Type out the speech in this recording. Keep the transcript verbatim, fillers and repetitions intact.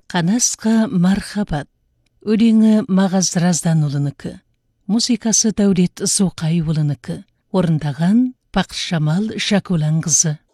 Қанасқа мархабат. Өлеңі Мағаз Разданұлынікі. Музыкасы Дәулет Зоқайұлынікі. Орындаған Пақшамал Жакулан қызы.